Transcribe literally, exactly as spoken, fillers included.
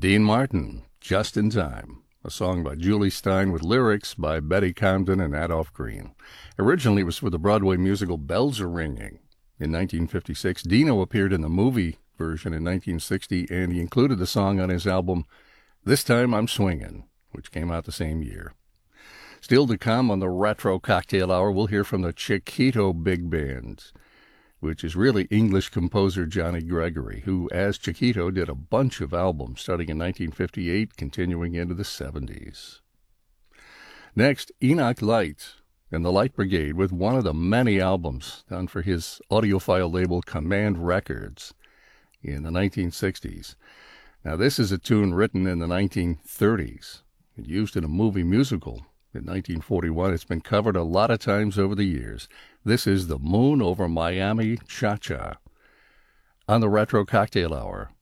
Dean Martin, Just in Time, a song by Julie Stein with lyrics by Betty Comden and Adolph Green. Originally, it was for the Broadway musical Bells Are Ringing. In nineteen fifty-six, Dino appeared in the movie version in nineteen sixty, and he included the song on his album This Time I'm Swingin', which came out the same year. Still to come on the Retro Cocktail Hour, we'll hear from the Chiquito Big Band, which is really English composer Johnny Gregory, who, as Chiquito, did a bunch of albums starting in nineteen fifty-eight, continuing into the seventies. Next, Enoch Light and the Light Brigade with one of the many albums done for his audiophile label Command Records in the nineteen sixties. Now, this is a tune written in the nineteen thirties and used in a movie musical in nineteen forty-one. It's been covered a lot of times over the years. This is The Moon Over Miami Cha-Cha on the Retro Cocktail Hour